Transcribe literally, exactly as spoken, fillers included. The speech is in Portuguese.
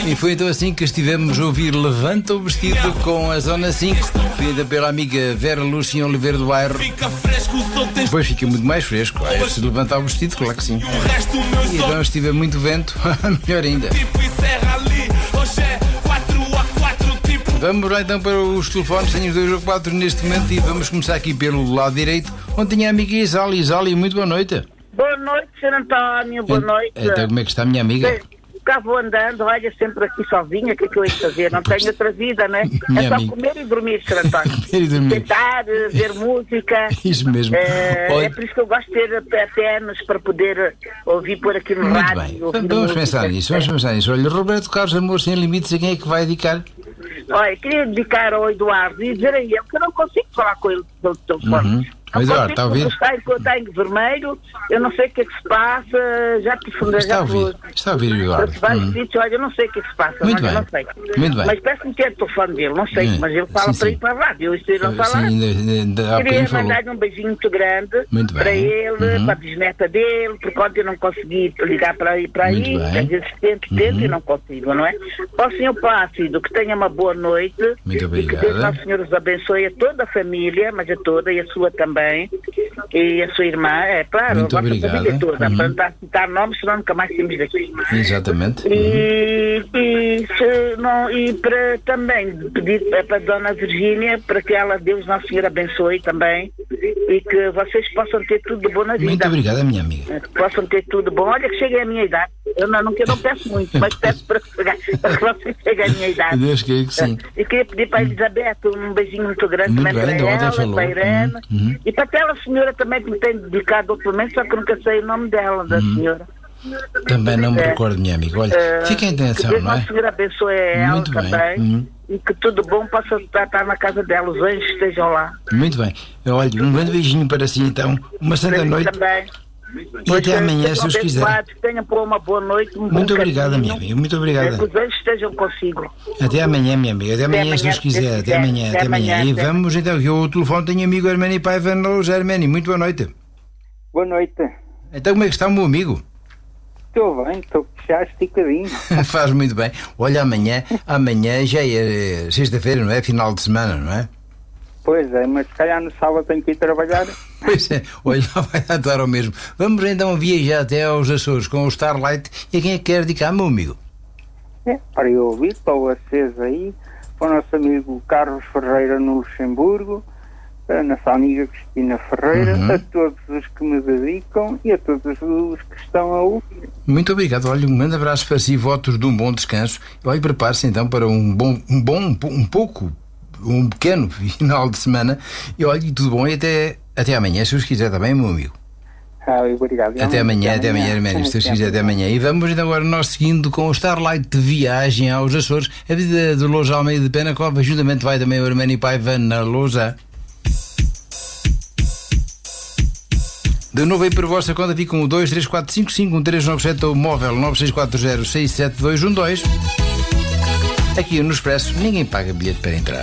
E foi então assim que estivemos a ouvir Levanta o Vestido com a Zona cinco, feita pela amiga Vera Lúcia Oliveira do Bairro. Depois fica muito mais fresco. Ah, se levantar o vestido, claro que sim. E então, se tiver muito vento, melhor ainda. Vamos lá então para os telefones, tenho os dois ou quatro neste momento e vamos começar aqui pelo lado direito, onde tinha a amiga Isália. Isália, muito boa noite. Boa noite, senhor António, boa noite. Então como é que está a minha amiga? Cá vou andando, olha, sempre aqui sozinha, o que é que eu ia fazer? Não tenho outra vida, né? É só amiga. comer e dormir, senhor António. Comer e dormir. Tentar, ver música. Isso mesmo. É, Olha... é por isso que eu gosto de ter até para poder ouvir por aqui no muito rádio. Bem. Vamos pensar nisso, vamos pensar nisso. Olha, Roberto Carlos Amor Sem Limites, a quem é que vai dedicar? Olha, queria dedicar ao Eduardo e dizer a ele que eu não consigo falar com ele pelo telefone. Uhum. Mas, Eduardo, está a ouvir? Está, está em vermelho, eu não sei o que é que se passa, já te fundei. Está a ouvir, está a ouvir, Eduardo. Vários sítios, olha, eu não sei o que é que se passa, muito mas bem. eu não sei. Muito bem. Mas peço-me ter o telefone dele, não sei, Hum. mas ele fala sim, para sim. ir para a rádio, eu estou a não falar. Sim, ainda, ainda, há Queria falou. mandar-lhe um beijinho muito grande muito para bem. ele, Uhum. para a bisneta dele, porque ontem eu não consegui ligar para aí, para Muito aí, bem. às vezes tento, tento Uhum. e não consigo, não é? Para o senhor Plácido, que tenha uma boa noite. Muito E obrigado. que Deus Nosso Senhor os abençoe a toda a família, mas a toda, e a sua também, e a sua irmã, é claro, Muito a vossa obrigado. família toda, Uhum. para não estar a citar nomes, senão nunca mais temos daqui. Exatamente. Uhum. E, e, se não, e para também pedir para a Dona Virgínia, para que ela, Deus Nosso Senhor, abençoe também, e que vocês possam ter tudo de bom na vida. Muito obrigada, minha amiga. Possam ter tudo bom. Olha que cheguei à minha idade. Eu não, não, eu não peço muito, mas peço para, chegar, para que vocês cheguem à minha idade. Deus queira que sim. E queria pedir para a Elizabeth um beijinho muito grande Muito também bem, para ontem ela, falou. para a Irene. Uhum, uhum. E para aquela senhora também que me tem dedicado ultimamente, só que nunca sei o nome dela, da Uhum. senhora. Também não me É. recordo, minha amiga. Olha, Uh, fica em que atenção, Deus não é? Nosso Senhor abençoe ela Muito bem. também. Uhum. E que tudo bom possa estar, estar na casa dela, os anjos estejam lá. Muito bem. Olha, um grande beijinho para si, então. Uma santa Para mim noite. também. E até amanhã, se Deus quiser. Tenham por uma boa noite. Um Muito bom obrigada, caminho. minha amiga. Muito obrigada. Que os anjos estejam consigo. Até amanhã, minha amiga. Até amanhã, se Deus quiser. Até amanhã, até amanhã. E vamos então, que o telefone tem amigo Armani Paiva no Germani. Muito boa noite. Boa noite. Então, como é que está o meu amigo? Estou bem, estou já esticadinho. Faz muito bem. Olha, amanhã, amanhã já é sexta-feira, não é? Final de semana, não é? Pois é, mas se calhar no sábado tenho que ir trabalhar. Pois é, olha, vai dar ao mesmo. Vamos então viajar até aos Açores com o Starlight. E a quem é que quer dedicar, meu amigo? É, para eu ouvir, para o aceso aí, para o nosso amigo Carlos Ferreira no Luxemburgo, a nossa amiga Cristina Ferreira, Uhum. a todos os que me dedicam e a todos os que estão a ouvir. Muito obrigado. Olha, um grande abraço para si, votos de um bom descanso. Olha, prepare-se então para um bom, um bom, um pouco, um pequeno final de semana. E olha, tudo bom e até, até amanhã, se os quiser, está bem, meu amigo? Ah, obrigado. Até amanhã, até amanhã, Arménio, se Deus quiser, até amanhã. E vamos então agora nós seguindo com o Starlight de viagem aos Açores. A vida de Lousa Almeida de Penacova, juntamente vai também o Armani Paiva na Lousa. De novo aí por vossa conta, ficam o dois três quatro cinco cinco um três nove sete ou o móvel nove seis quatro zero seis sete dois um dois. Aqui no Expresso ninguém paga bilhete para entrar.